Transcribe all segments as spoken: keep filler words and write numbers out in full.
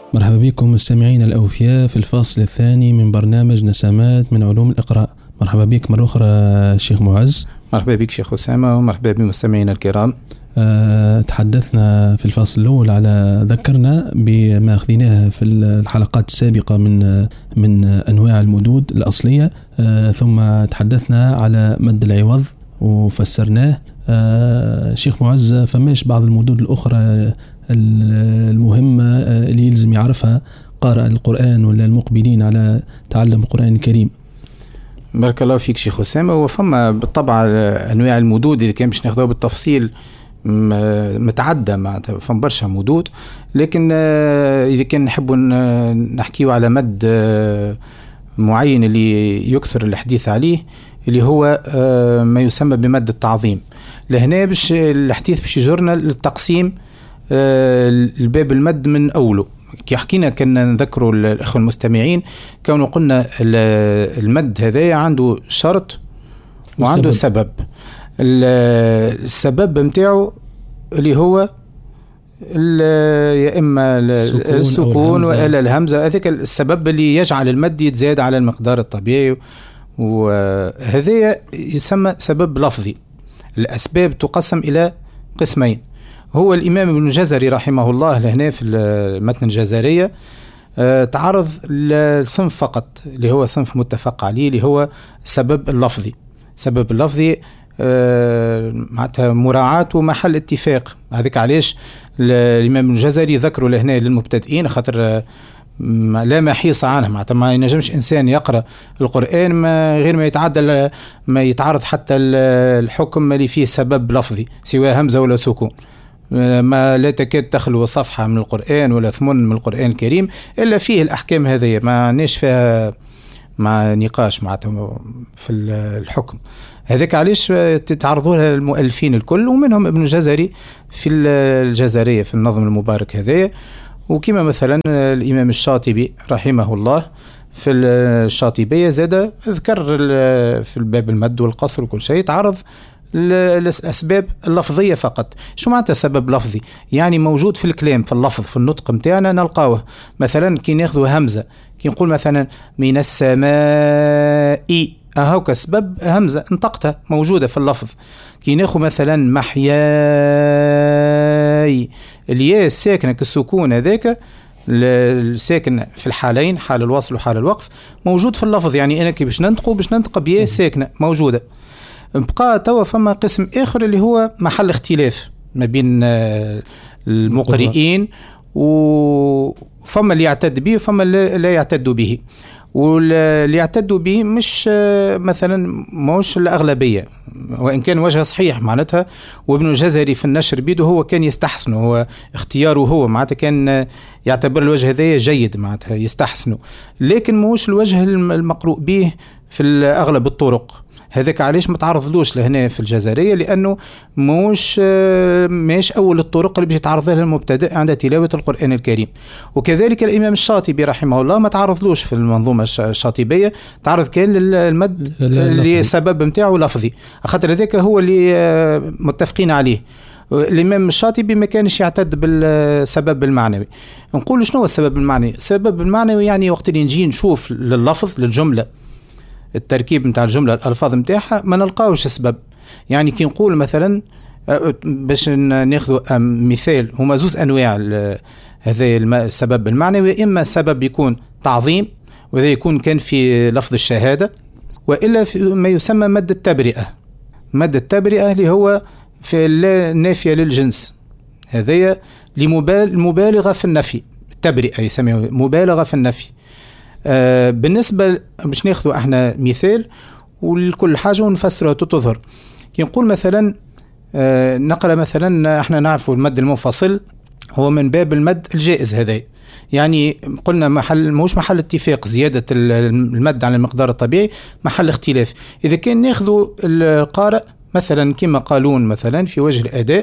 مرحبا بكم مستمعين الأوفياء في الفصل الثاني من برنامج نسمات من علوم الإقراء. مرحبا بك مرة أخرى شيخ معز. مرحبا بك شيخ أسامة ومرحبا بمستمعينا الكرام. أه تحدثنا في الفصل الأول على ذكرنا بما أخذناه في الحلقات السابقة من من أنواع المدود الأصلية. أه ثم تحدثنا على مد العوض وفسرناه. أه شيخ معز، فماش بعض المدود الأخرى المهمة اللي يلزم يعرفها قارئ القرآن ولا المقبلين على تعلم القرآن الكريم؟ بارك الله فيك شيخ أسامة. وفما بالطبع أنواع المدود إذا كان باش ناخذوها بالتفصيل متعدة، معناتها فما برشا مدود، لكن إذا كان نحبوا نحكيوا على مد معين اللي يكثر الحديث عليه اللي هو ما يسمى بمد التعظيم. لهنا باش الحديث باش يجرنا للتقسيم الباب المد من أوله. كي حكينا كنا نذكروا الأخوة المستمعين كونوا قلنا المد هذا عنده شرط وعنده سبب. السبب متاعه اللي هو يا إما السكون وإلا الهمزة، هذاك السبب اللي يجعل المد يتزاد على المقدار الطبيعي، وهذا يسمى سبب لفظي. الأسباب تقسم إلى قسمين. هو الإمام ابن الجزري رحمه الله لهنا في المتن الجزرية تعرض للصنف فقط اللي هو صنف متفق عليه اللي هو السبب اللفظي. السبب اللفظي معناتها مراعاة ومحل اتفاق. هذاك علاش الإمام ابن الجزري ذكروا لهنا للمبتدئين، خاطر لا محيص عنه، معناتها ما ينجمش إنسان يقرأ القرآن ما غير ما يتعدى ما يتعرض حتى الحكم اللي فيه سبب لفظي سواء همزة ولا سكون. ما لا تكاد تخلو صفحة من القرآن ولا ثمن من القرآن الكريم إلا فيه الأحكام هذه، ما نيش فيها مع نقاش معناتها في الحكم. هذاك علاش تتعرضوا لها المؤلفين الكل، ومنهم ابن الجزري في الجزرية في النظم المبارك هذا. وكما مثلا الإمام الشاطبي رحمه الله في الشاطبية زاد ذكر في الباب المد والقصر وكل شيء تعرض الأسباب اللفظية فقط. شو معناتها سبب لفظي؟ يعني موجود في الكلام في اللفظ في النطق متاعنا نلقاوه. مثلا كي ناخذ همزة، كي نقول مثلا من السماء، أهو كسبب همزة انطقتها موجودة في اللفظ. كي ناخذ مثلا محياي، الياء الساكنة كالسكون هذاك الساكن في الحالين حال الوصل وحال الوقف موجود في اللفظ. يعني أنا كي باش ننطقه باش ننطق بياء ساكنة موجودة. بقى توا فما قسم آخر اللي هو محل اختلاف ما بين المقرئين، وفما اللي يعتد به وفما اللي لا يعتد به. واللي يعتدوا به مش مثلا موش الأغلبية، وإن كان وجه صحيح معناتها. وابن الجزري في النشر بيده هو كان يستحسنه، هو اختياره هو معناتها كان يعتبر الوجه هذا جيد معناتها يستحسنه، لكن موش الوجه المقروء به في أغلب الطرق. هذاك علاش ما تعرضلوش لهنا في الجزرية، لأنه موش ماش أول الطرق اللي بيجي يتعرض لها المبتدئ عند تلاوة القرآن الكريم. وكذلك الإمام الشاطبي رحمه الله ما تعرضلوش في المنظومة الشاطبية، تعرض كان للمد اللي سبب متاعه لفظي، خاطر هذاك هو اللي متفقين عليه. الإمام الشاطبي ما كانش يعتد بالسبب المعنوي. نقول شنو هو السبب المعنوي؟ السبب المعنوي يعني وقت اللي نجي نشوف لللفظ للجملة التركيب متاع الجملة الألفاظ متاعها ما نلقاوش سبب. يعني كي نقول مثلا باش ناخذ مثال، هما زوز أنواع هذا السبب المعنوي، إما سبب يكون تعظيم وهذا يكون كان في لفظ الشهادة، وإلا في ما يسمى مد التبرئة. مد التبرئة اللي هو في النافية للجنس، هذا لمبالغة في النفي. التبرئة يسميه مبالغة في النفي. آه بالنسبة باش ناخذوا احنا مثال ولكل حاجة ونفسرها تظهر. كي نقول مثلا آه نقرأ مثلا، احنا نعرفوا المد المنفصل هو من باب المد الجائز. هذا يعني قلنا محل موش محل اتفاق، زيادة المد على المقدار الطبيعي محل اختلاف. إذا كان ناخذوا القارئ مثلا كما قالون مثلا في وجه الأداء،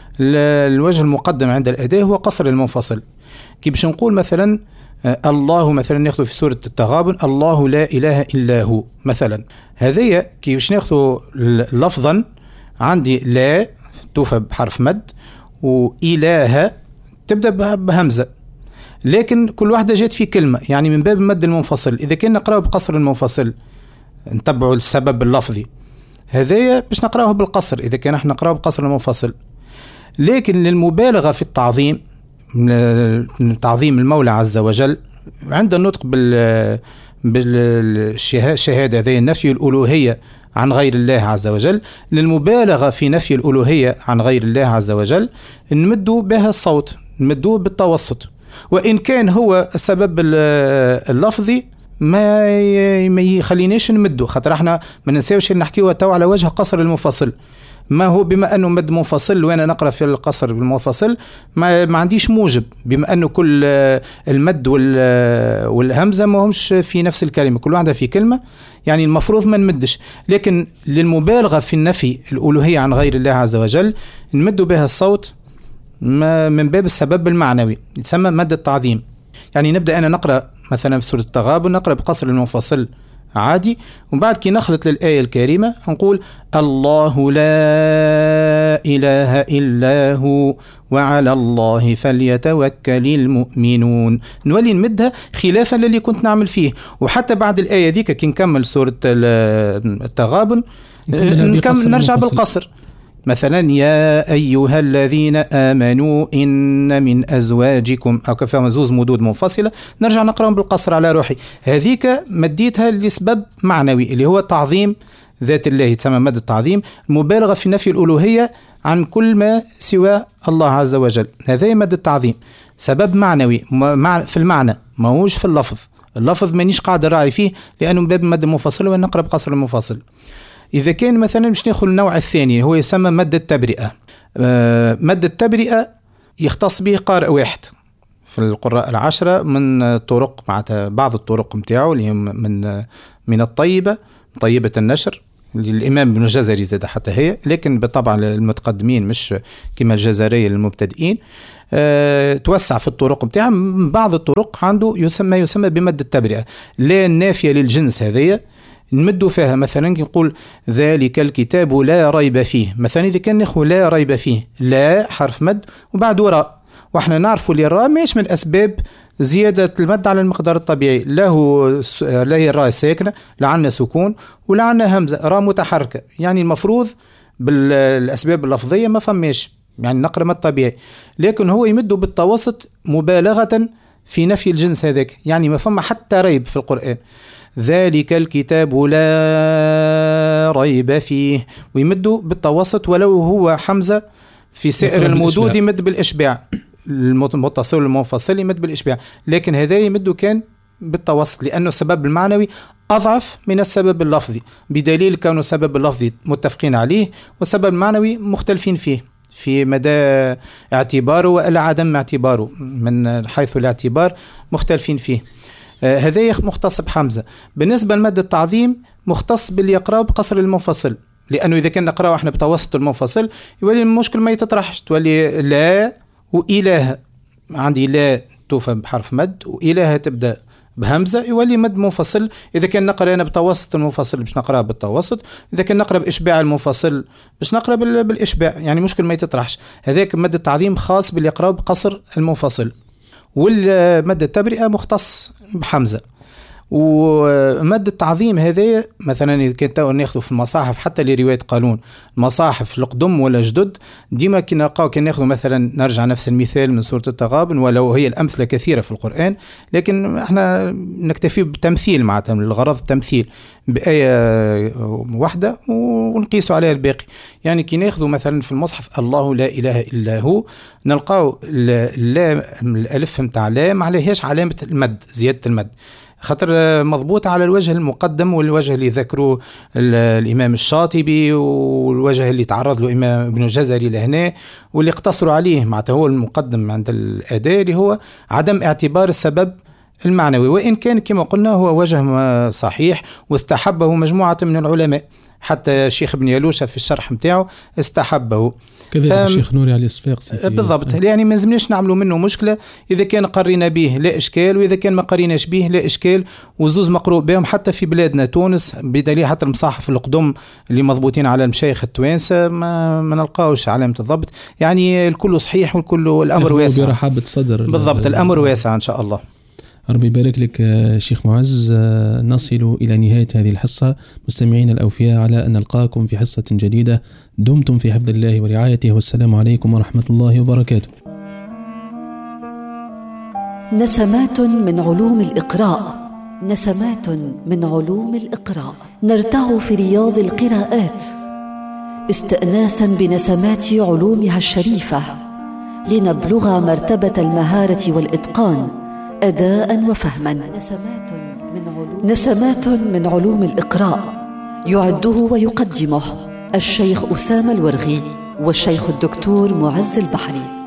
الوجه المقدم عند الأداء هو قصر المنفصل. كي باش نقول مثلا الله مثلا ناخذ في سورة التغابن الله لا إله إلا هو مثلا، هذه كي باش ناخذ لفظا عندي لا توفى بحرف مد، وإله تبدأ بهمزة. لكن كل واحدة جات في كلمة، يعني من باب المد المنفصل. إذا كان نقرأه بقصر المنفصل نتبعوا السبب اللفظي، هذايا باش نقرأه بالقصر إذا كان احنا نقرأه بقصر المنفصل. لكن للمبالغة في التعظيم، تعظيم المولى عز وجل عند النطق بال بالشهادة هذه النفي الألوهية عن غير الله عز وجل، للمبالغة في نفي الألوهية عن غير الله عز وجل نمدوا بها الصوت، نمدوه بالتوسط. وإن كان هو السبب اللفظي ما ما يخليناش نمدوا، خاطر احنا ما ننساوش نحكيوا تو على وجه قصر المنفصل. ما هو بما انه مد منفصل وانا نقرا في القصر بالمنفصل ما, ما عنديش موجب، بما انه كل المد والهمزه ما همش في نفس الكلمه، كل واحده في كلمه، يعني المفروض ما نمدش. لكن للمبالغه في النفي الالوهيه عن غير الله عز وجل نمد بها الصوت من باب السبب المعنوي، يتسمى مد التعظيم. يعني نبدا انا نقرا مثلا في سوره التغابن نقرا بقصر المنفصل عادي، ومن بعد كي نخلط للآية الكريمة نقول الله لا إله إلا هو وعلى الله فليتوكل المؤمنون، نولي نمدها خلافا للي كنت نعمل فيه. وحتى بعد الآية ذيك كي نكمل سورة التغابن نكمل نرجع بالقصر، مثلا يا أيها الذين آمنوا إن من أزواجكم، أو كفاهم زوز مدود منفصلة نرجع نقرأهم بالقصر على روحي. هذيك مديتها لسبب معنوي اللي هو تعظيم ذات الله، يتسمى مد التعظيم، المبالغة في نفي الألوهية عن كل ما سوى الله عز وجل، هذا مد التعظيم، سبب معنوي في المعنى ما هوش في اللفظ. اللفظ مانيش قاعد راعي فيه لأنه من باب مد منفصل ونقرأ بقصر المنفصل. إذا كان مثلا مش ناخذ النوع الثاني هو يسمى مد التبرئة. آه مد التبرئة يختص به قارئ واحد في القراء العشرة من طرق، معناتها بعض الطرق متاعه اللي من من الطيبة، طيبة النشر للإمام ابن الجزري زاد حتى هي، لكن بطبع المتقدمين مش كما الجزري للمبتدئين. أه توسع في الطرق متاعه، بعض الطرق عنده يسمى يسمى بمد التبرئة، لا النافية للجنس هذية نمدوا فيها. مثلا نقول ذلك الكتاب لا ريب فيه، مثلا إذا كان نخو لا ريب فيه، لا حرف مد وبعد راء، واحنا نعرفوا اللي الراء ماش من أسباب زيادة المد على المقدار الطبيعي، له لا هي الراء ساكنة، لا عنا سكون ولا عنا همزة، راء متحركة، يعني المفروض بالأسباب اللفظية ما فماش، يعني نقرأ مد طبيعي. لكن هو يمده بالتوسط مبالغة في نفي الجنس هذاك، يعني ما فما حتى ريب في القرآن. ذلك الكتاب لا ريب فيه، ويمده بالتوسط ولو هو حمزة في سائر المدود يمد بالإشباع، المتصل والمنفصل يمد بالإشباع، لكن هذا يمده كان بالتوسط لأنه السبب المعنوي أضعف من السبب اللفظي، بدليل كونه السبب اللفظي متفقين عليه والسبب المعنوي مختلفين فيه في مدى اعتباره ولا عدم اعتباره، من حيث الاعتبار مختلفين فيه. آه هذا مختص بحمزة. بالنسبة لمد التعظيم مختص باللي يقرأ بقصر المنفصل، لأنه إذا كان نقرأه احنا بتوسط المنفصل يولي المشكل ما يتطرحش، تولي لا وإله، عندي لا توفى بحرف مد وإله تبدأ بهمزة يولي مد منفصل. إذا كان نقرأ أنا بتوسط المنفصل باش نقرأ بالتوسط، إذا كان نقرأ بإشباع المنفصل باش نقرأ بالإشباع، يعني مشكل ما يتطرحش. هذاك مد التعظيم خاص باللي يقرأ بقصر المنفصل، والمد التبرئة مختص بحمزة. ومد التعظيم هذا مثلا إذا كنت ناخذه في المصاحف حتى لرواية قانون المصاحف القدم ولا جدد، ديما كي نلقاو كي ناخذه مثلا نرجع نفس المثال من سورة التغابن، ولو هي الأمثلة كثيرة في القرآن لكن احنا نكتفي بتمثيل معناتها من الغرض التمثيل بآية واحدة ونقيسوا عليها الباقي. يعني كي ناخذه مثلا في المصحف الله لا إله إلا هو، نلقاو اللام الألف متاع لا ما عليهاش علامة المد، زيادة المد، خاطر مضبوط على الوجه المقدم والوجه اللي ذكره الإمام الشاطبي والوجه اللي تعرض له الإمام ابن الجزري لهنا واللي اقتصروا عليه معناته هو المقدم عند الأداء اللي هو عدم اعتبار السبب المعنوي، وإن كان كما قلنا هو وجه صحيح واستحبه مجموعة من العلماء. حتى الشيخ ابن يالوشة في الشرح متاعه استحبه. كذلك الشيخ نوري علي الصفاقسي بالضبط. يعني ما لازمناش نعملوا منه مشكلة، إذا كان قرينا به لا إشكال، وإذا كان ما قريناش به لا إشكال، وزوز مقروء بهم حتى في بلادنا تونس، بدليل حتى المصاحف القدم اللي مضبوطين على المشايخ التوانسة ما, ما نلقاوش علامة الضبط. يعني الكل صحيح والكل الأمر واسع برحابة صدر. بالضبط، الأمر واسع إن شاء الله. ربي يبارك لك شيخ معز. نصل إلى نهاية هذه الحصة مستمعين الأوفياء، على أن نلقاكم في حصة جديدة. دمتم في حفظ الله ورعايته، والسلام عليكم ورحمة الله وبركاته. نسمات من علوم الإقراء، نسمات من علوم الإقراء، نرتع في رياض القراءات استئناسا بنسمات علومها الشريفة، لنبلغ مرتبة المهارة والإتقان أداء وفهما. نسمات من علوم, نسمات من علوم الإقراء، يعده ويقدمه الشيخ أسامة الورغي والشيخ الدكتور معز البحري.